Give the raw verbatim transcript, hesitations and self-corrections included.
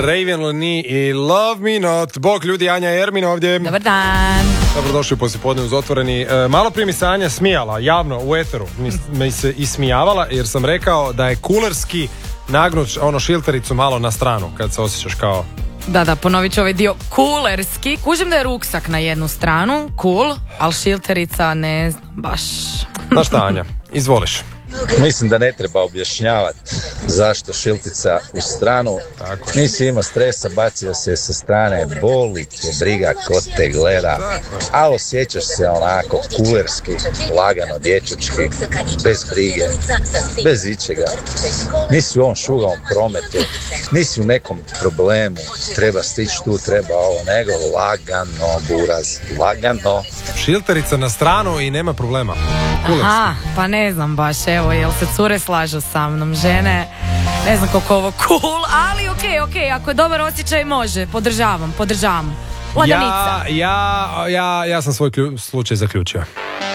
Raven Lani i Love Me Not. Bog ljudi, Anja Ermin ovdje. Dobar dan. Dobrodošli u poslijepodne uz Otvoreni. E, malo prije mi se Anja smijala, javno u eteru mi, mi se ismijavala jer sam rekao da je kulerski nagnut ono šiltericu malo na stranu kad se osjećaš kao... Da, da, ponovit ću ovaj dio. Kulerski. Kužim da je ruksak na jednu stranu, cool, ali šilterica ne znam baš. Znaš šta, Anja, izvoliš. Mislim da ne treba objašnjavati zašto šiltica u stranu. Tako. Nisi imao stresa, bacio se sa strane, boli te briga ko te gleda, ali osjećaš se onako kulerski, lagano, dječački, bez brige, bez ičega. Nisi u ovom šugavom prometu, nisi u nekom problemu, treba stići tu, treba ovo, nego lagano, buraz, lagano. Šilterica na stranu i nema problema. Kulerski. Aha, pa ne znam baš, evo, jel se cure slažu sa mnom, žene, ne znam koliko ovo cool, ali okej, okay, okej, okay, ako je dobar osjećaj može, podržavam, podržavam. Laganica. Ja, ja, ja, ja sam svoj klju, slučaj zaključio.